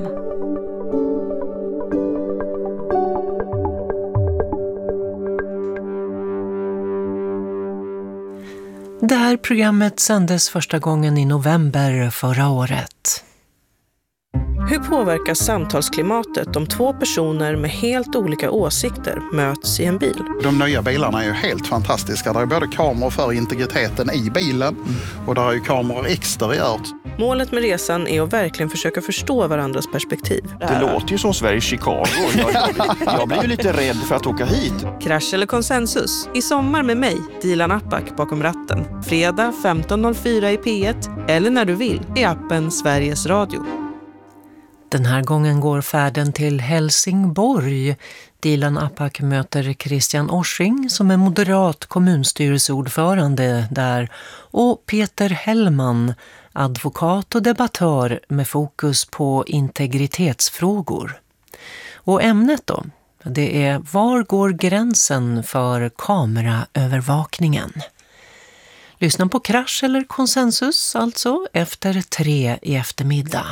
Det här programmet sändes första gången i november förra året. Hur påverkas samtalsklimatet om två personer med helt olika åsikter möts i en bil? De nya bilarna är ju helt fantastiska. Det är både kameror för integriteten i bilen och det är ju kameror exteriört. Målet med resan är att verkligen försöka förstå varandras perspektiv. Det låter ju som Sveriges Chicago. Jag, jag, jag blir ju lite rädd för att åka hit. Krasch eller konsensus? I sommar med mig, Dilan Apak bakom ratten. Fredag femton noll fyra i P ett eller när du vill i appen Sveriges Radio. Den här gången går färden till Helsingborg. Dilan Apak möter Christian Orsing som är moderat kommunstyrelseordförande där och Peter Hellman, advokat och debattör med fokus på integritetsfrågor. Och ämnet då, det är var går gränsen för kameraövervakningen? Lyssna på Krasch eller konsensus alltså efter tre i eftermiddag.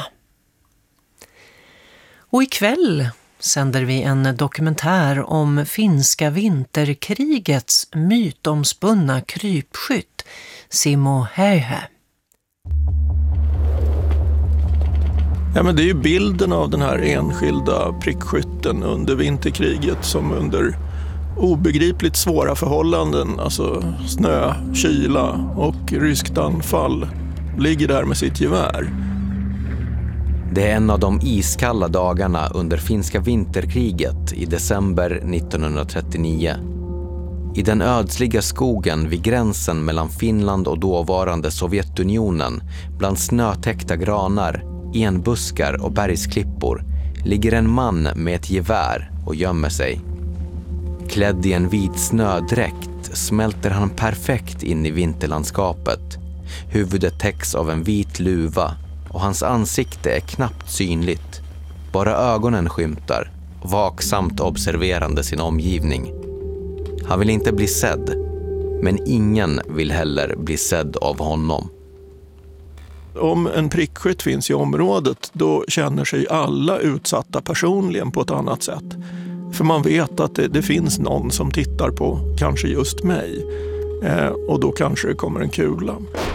Och ikväll sänder vi en dokumentär om finska vinterkrigets mytomspunna krypskytt Simo Häyhä. Ja, men det är ju bilden av den här enskilda prickskytten under vinterkriget som under obegripligt svåra förhållanden, alltså snö, kyla och ryskt anfall, ligger där med sitt gevär. Det är en av de iskalla dagarna under finska vinterkriget i december nittonhundratrettionio. I den ödsliga skogen vid gränsen mellan Finland och dåvarande Sovjetunionen, bland snötäckta granar, enbuskar och bergsklippor, ligger en man med ett gevär och gömmer sig. Klädd i en vit snödräkt smälter han perfekt in i vinterlandskapet. Huvudet täcks av en vit luva och hans ansikte är knappt synligt. Bara ögonen skymtar, vaksamt observerande sin omgivning. Han vill inte bli sedd, men ingen vill heller bli sedd av honom. Om en prickskytt finns i området, då känner sig alla utsatta personligen på ett annat sätt. För man vet att det, det finns någon som tittar på kanske just mig. Eh, och då kanske det kommer en kula.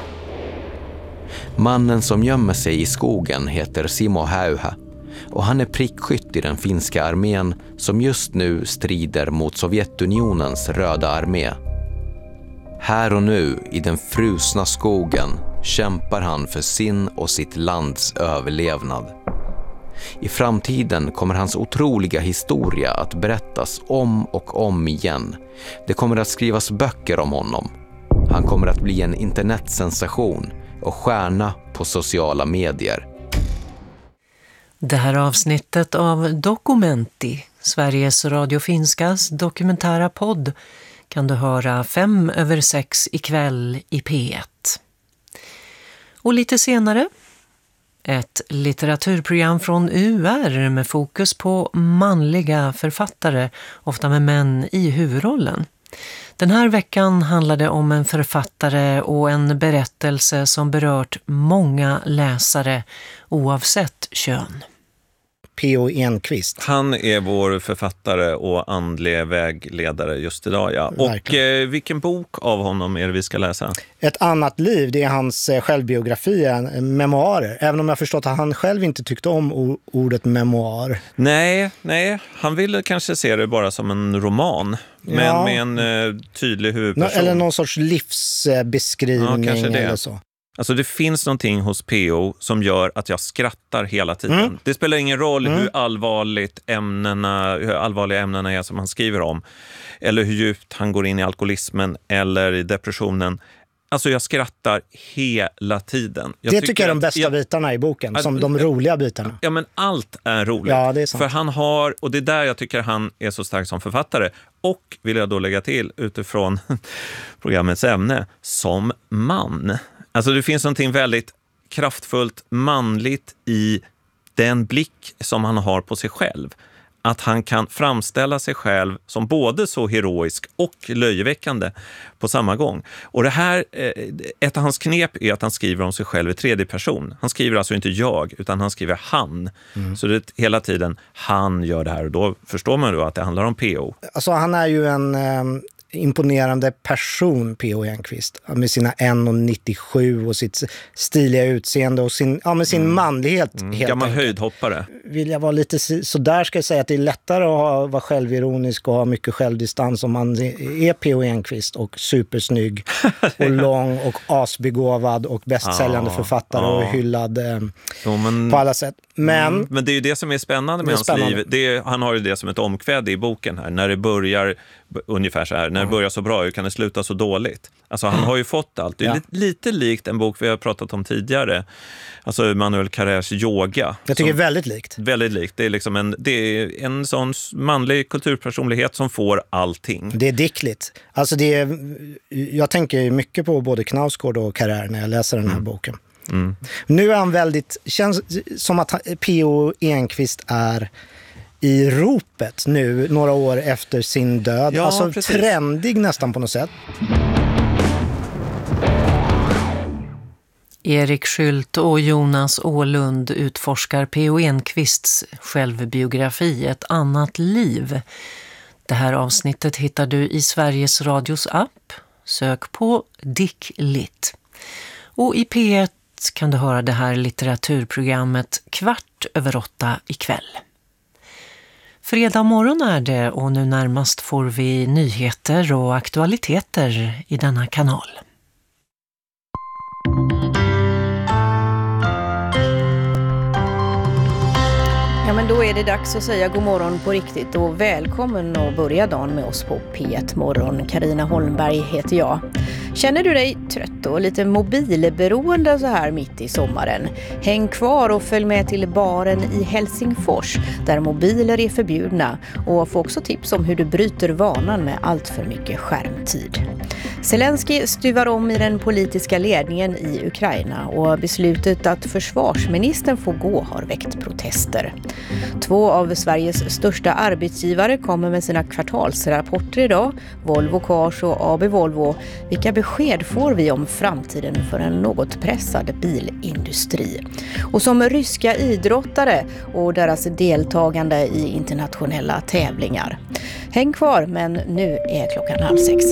Mannen som gömmer sig i skogen heter Simo Häyhä och han är prickskytt i den finska armén som just nu strider mot Sovjetunionens röda armé. Här och nu i den frusna skogen kämpar han för sin och sitt lands överlevnad. I framtiden kommer hans otroliga historia att berättas om och om igen. Det kommer att skrivas böcker om honom. Han kommer att bli en internetsensation och stjärna på sociala medier. Det här avsnittet av Dokumenti, Sveriges Radio Finskas dokumentära podd, kan du höra fem över sex ikväll i P ett. Och lite senare, ett litteraturprogram från U R med fokus på manliga författare, ofta med män i huvudrollen. Den här veckan handlar det om en författare och en berättelse som berört många läsare oavsett kön. P O Enquist. Han är vår författare och andlig vägledare just idag. Ja. Och eh, vilken bok av honom är det vi ska läsa? Ett annat liv, det är hans självbiografi, memoarer. Även om jag förstått att han själv inte tyckte om ordet memoar. Nej, nej. Han ville kanske se det bara som en roman. Men ja. med en eh, tydlig huvudperson. Eller någon sorts livsbeskrivning ja, eller så. Alltså det finns någonting hos P O som gör att jag skrattar hela tiden. Mm. Det spelar ingen roll mm. hur allvarligt ämnena, hur allvarliga ämnena är som han skriver om. Eller hur djupt han går in i alkoholismen eller i depressionen. Alltså jag skrattar hela tiden. Jag det tycker, tycker jag är de bästa jag, bitarna i boken, som de roliga bitarna. Ja, men allt är roligt. Ja, det är sant. För han har, och det är där jag tycker han är så stark som författare. Och vill jag då lägga till utifrån programmets ämne, som man. Alltså det finns någonting väldigt kraftfullt manligt i den blick som han har på sig själv. Att han kan framställa sig själv som både så heroisk och löjeväckande på samma gång. Och det här, ett av hans knep är att han skriver om sig själv i tredje person. Han skriver alltså inte jag, utan han skriver han. Mm. Så det är hela tiden han gör det här. Och då förstår man då att det handlar om P O. Alltså han är ju en eh, imponerande person, P O Enquist. Med sina en komma nittiosju och sitt stiliga utseende och sin, ja, med sin mm. manlighet. Mm. Gammal höjdhoppare. Vill jag vara lite så där ska jag säga att det är lättare att ha, vara självironisk och ha mycket självdistans om man är P O Enquist och supersnygg och lång och asbegåvad och bästsäljande ah, författare ah. och hyllad eh, jo, men, på alla sätt. Men, mm, men det är ju det som är spännande med hans spännande. liv. Det är, han har ju det som ett omkväd i boken här. När det börjar ungefär så här, när det börjar så bra, hur kan det sluta så dåligt? Alltså han har ju fått allt. Det är ja. lite, lite likt en bok vi har pratat om tidigare. Alltså Emmanuel Carrères Yoga. Jag tycker det är väldigt likt. Väldigt likt. Det är liksom en, det är en sån manlig kulturpersonlighet som får allting. Det är dickligt. Alltså det är, jag tänker mycket på både Knausgård och Carrère när jag läser den här mm. boken. Mm. Nu är han väldigt, känns som att P O Enquist är i ropet nu några år efter sin död. Ja, alltså precis. Trendig nästan på något sätt. Erik Skylt och Jonas Åhlund utforskar P O Enquists självbiografi Ett annat liv. Det här avsnittet hittar du i Sveriges Radios app. Sök på Dick Litt. Och i P ett kan du höra det här litteraturprogrammet kvart över åtta ikväll. Fredag morgon är det och nu närmast får vi nyheter och aktualiteter i denna kanal. Ja, men då är det dags att säga god morgon på riktigt och välkommen att börja dagen med oss på P ett Morgon. Carina Holmberg heter jag. Känner du dig trött och lite mobilberoende så här mitt i sommaren? Häng kvar och följ med till baren i Helsingfors där mobiler är förbjudna och få också tips om hur du bryter vanan med allt för mycket skärmtid. Zelensky stuvar om i den politiska ledningen i Ukraina och beslutet att försvarsministern får gå har väckt protester. Två av Sveriges största arbetsgivare kommer med sina kvartalsrapporter idag, Volvo Cars och A B Volvo. Vilka besked får vi om framtiden för en något pressad bilindustri? Och som ryska idrottare och deras deltagande i internationella tävlingar. Häng kvar, men nu är klockan halv sex.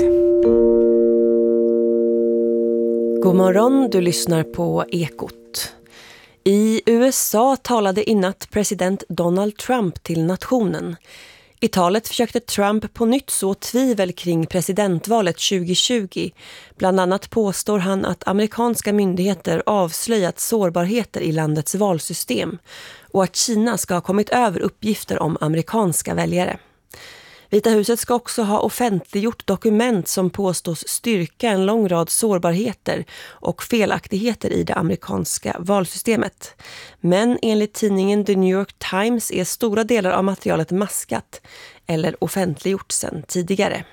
God morgon, du lyssnar på Ekot. I U S A talade i natt president Donald Trump till nationen. I talet försökte Trump på nytt så tvivel kring presidentvalet tjugo tjugo. Bland annat påstår han att amerikanska myndigheter avslöjat sårbarheter i landets valsystem och att Kina ska ha kommit över uppgifter om amerikanska väljare. Vita huset ska också ha offentliggjort dokument som påstås styrka en lång rad sårbarheter och felaktigheter i det amerikanska valsystemet. Men enligt tidningen The New York Times är stora delar av materialet maskat eller offentliggjort sedan tidigare.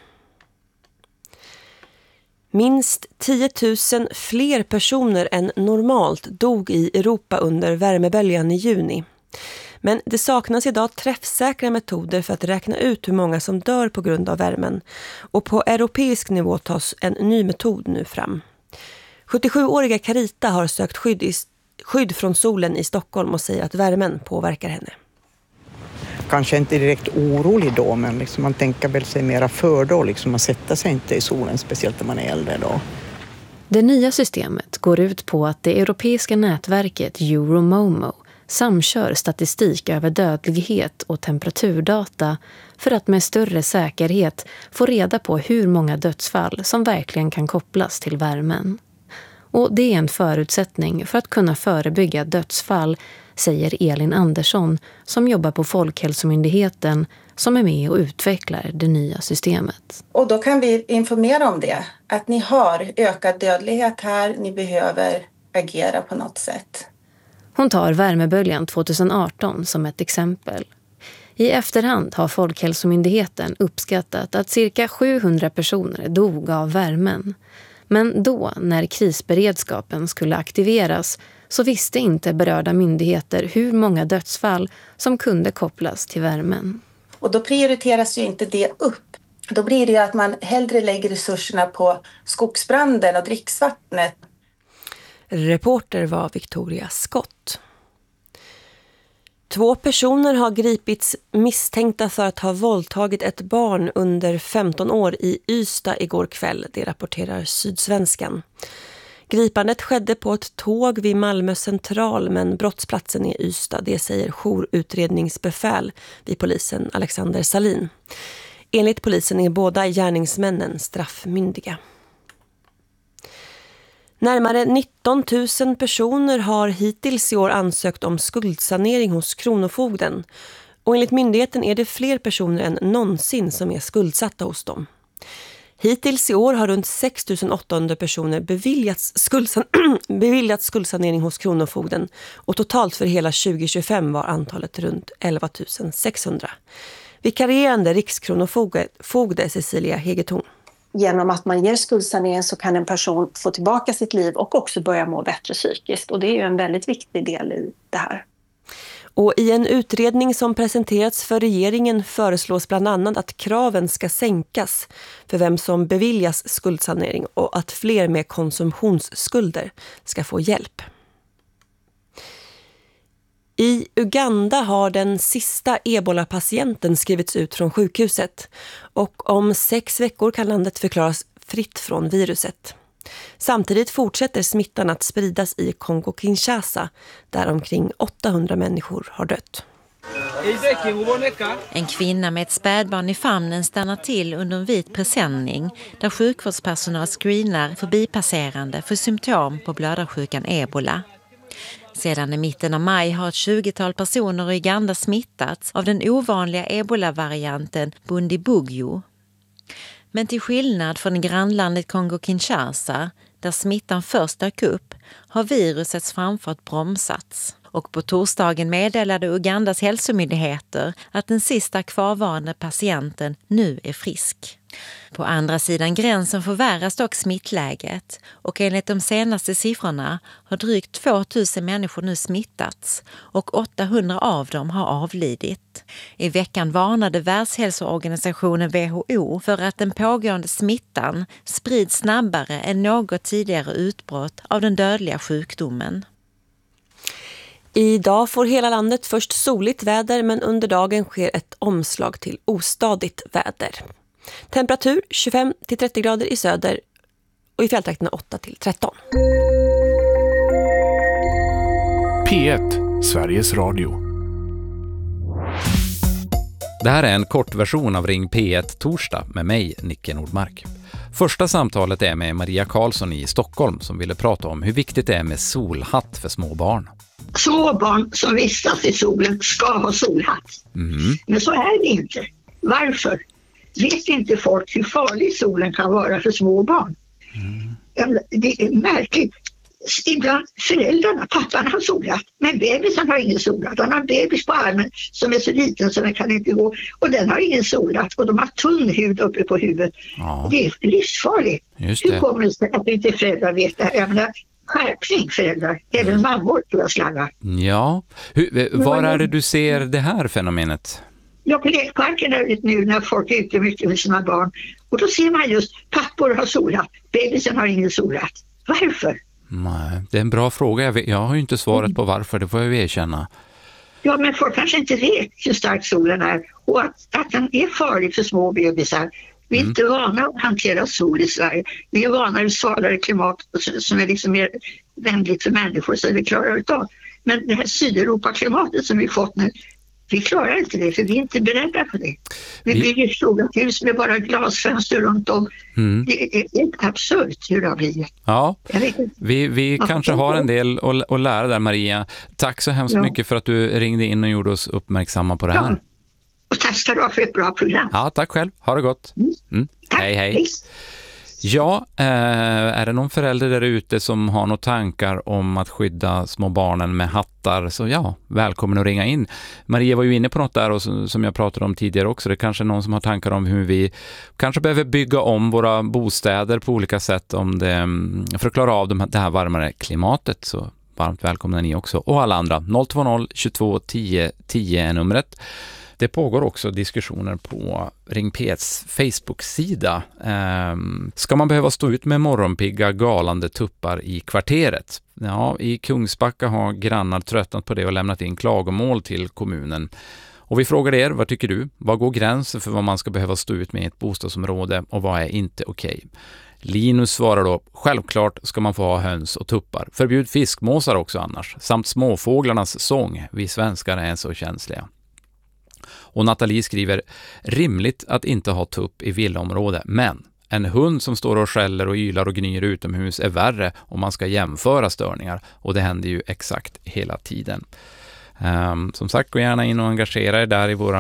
Minst tio tusen fler personer än normalt dog i Europa under värmeböljan i juni. Men det saknas idag träffsäkra metoder för att räkna ut hur många som dör på grund av värmen. Och på europeisk nivå tas en ny metod nu fram. sjuttiosjuåriga Carita har sökt skydd, i, skydd från solen i Stockholm och säger att värmen påverkar henne. Kanske inte direkt orolig då, men liksom man tänker väl sig mera för då. Liksom man sätter sig inte i solen, speciellt när man är äldre då. Det nya systemet går ut på att det europeiska nätverket Euromomo samkör statistik över dödlighet och temperaturdata för att med större säkerhet få reda på hur många dödsfall som verkligen kan kopplas till värmen. Och det är en förutsättning för att kunna förebygga dödsfall, säger Elin Andersson som jobbar på Folkhälsomyndigheten som är med och utvecklar det nya systemet. Och då kan vi informera om det, att ni har ökad dödlighet här, ni behöver agera på något sätt. Hon tar värmeböljan tjugoarton som ett exempel. I efterhand har Folkhälsomyndigheten uppskattat att cirka sjuhundra personer dog av värmen. Men då, när krisberedskapen skulle aktiveras, så visste inte berörda myndigheter hur många dödsfall som kunde kopplas till värmen. Och då prioriteras ju inte det upp. Då blir det ju att man hellre lägger resurserna på skogsbranden och dricksvattnet. Reporter var Victoria Scott. Två personer har gripits misstänkta för att ha våldtagit ett barn under femton år i Ystad igår kväll, det rapporterar Sydsvenskan. Gripandet skedde på ett tåg vid Malmö central, men brottsplatsen är Ystad, det säger jourutredningsbefäl vid polisen Alexander Salin. Enligt polisen är båda gärningsmännen straffmyndiga. Närmare nitton tusen personer har hittills i år ansökt om skuldsanering hos Kronofogden. Och enligt myndigheten är det fler personer än någonsin som är skuldsatta hos dem. Hittills i år har runt sex tusen åttahundra personer beviljats, skuldsan- beviljats skuldsanering hos Kronofogden. Och totalt för hela tjugo tjugofem var antalet runt elva tusen sexhundra. Vikarierande rikskronofogde Cecilia Hegetorn. Genom att man ger skuldsanering så kan en person få tillbaka sitt liv och också börja må bättre psykiskt. Och det är ju en väldigt viktig del i det här. Och i en utredning som presenterats för regeringen föreslås bland annat att kraven ska sänkas för vem som beviljas skuldsanering och att fler med konsumtionsskulder ska få hjälp. I Uganda har den sista Ebola-patienten skrivits ut från sjukhuset och om sex veckor kan landet förklaras fritt från viruset. Samtidigt fortsätter smittan att spridas i Kongo-Kinshasa där omkring åttahundra människor har dött. En kvinna med ett spädbarn i famnen stannar till under en vit presenning där sjukvårdspersonal screenar förbipasserande för symptom på blödarsjukan Ebola. Sedan i mitten av maj har ett tjugotal personer i Uganda smittats av den ovanliga Ebola-varianten Bundibugyo. Men till skillnad från grannlandet Kongo-Kinshasa, där smittan först dök upp, har virusets framfart bromsats. Och på torsdagen meddelade Ugandas hälsomyndigheter att den sista kvarvarande patienten nu är frisk. På andra sidan gränsen förvärras dock smittläget och enligt de senaste siffrorna har drygt två tusen människor nu smittats och åttahundra av dem har avlidit. I veckan varnade Världshälsoorganisationen W H O för att den pågående smittan sprids snabbare än något tidigare utbrott av den dödliga sjukdomen. Idag får hela landet först soligt väder men under dagen sker ett omslag till ostadigt väder. Temperatur tjugofem till trettio grader i söder och i fjälltrakterna åtta till tretton. P ett, Sveriges Radio. Det här är en kortversion av Ring P ett torsdag med mig, Nicke Nordmark. Första samtalet är med Maria Karlsson i Stockholm som ville prata om hur viktigt det är med solhatt för små barn. Små barn som vistas i solen ska ha solhatt. Mm. Men så är det inte. Varför? Vet inte folk hur farlig solen kan vara för små barn? Mm. Det är märkligt. Ibland föräldrarna, pappan har solhatt, men bebisen har ingen solhatt. Han har en bebis på armen som är så liten så den kan inte gå. Och den har ingen solhatt och de har tunn hud uppe på huvudet. Ja. Det är livsfarligt. Just det. Hur kommer det sig att inte föräldrar vet det här? Jag menar, skärpning föräldrar, även mm. mammor tror jag slangar. Ja, hur, var är det du ser det här fenomenet? Ja, på lekparken är det nu när folk är ute mycket med sina barn. Och då ser man just, pappor har solhatt, bebisen har ingen solhatt. Varför? Nej, det är en bra fråga. Jag, vet, jag har ju inte svaret på varför, det får jag erkänna. Ja, men folk kanske inte vet hur stark solen är och att, att den är farlig för små bebisar. Vi är mm. inte vana att hantera sol i Sverige. Vi är vana vid svalare klimat som är liksom mer vänligt för människor så vi klarar utav. Men det här Sydeuropa-klimatet som vi fått nu, Vi klarar inte det, för vi är inte beredda på det. Vi, vi... bygger stora hus med bara glasfönster runt om. Mm. Det är helt absurt hur det har blivit. Ja, vi, vi ja, kanske har en del att, att lära där, Maria. Tack så hemskt ja. mycket för att du ringde in och gjorde oss uppmärksamma på det här. Ja. Och tack ska du ha för ett bra program. Ja, tack själv. Ha det gott. Mm. Tack. Hej, hej. Ja, eh, är det någon förälder där ute som har några tankar om att skydda små barnen med hattar, så ja, välkommen att ringa in. Maria var ju inne på något där och som jag pratade om tidigare också. Det är kanske någon som har tankar om hur vi kanske behöver bygga om våra bostäder på olika sätt om det, för att klara av de här, det här varmare klimatet. Så varmt välkomna ni också. Och alla andra. noll två noll tjugotvå tio tio är numret. Det pågår också diskussioner på Ring P etts Facebook-sida. Ehm, ska man behöva stå ut med morgonpigga galande tuppar i kvarteret? Ja, i Kungsbacka har grannar tröttnat på det och lämnat in klagomål till kommunen. Och vi frågar er, vad tycker du? Vad går gränsen för vad man ska behöva stå ut med i ett bostadsområde och vad är inte okej? Linus svarar då, självklart ska man få ha höns och tuppar. Förbjud fiskmåsar också annars. Samt småfåglarnas sång. Vi svenskar är så känsliga. Och Nathalie skriver, rimligt att inte ha tupp i villaområde, men en hund som står och skäller och ylar och gnyr utomhus är värre om man ska jämföra störningar, och det händer ju exakt hela tiden. Um, som sagt, gå gärna in och engagera er där i våra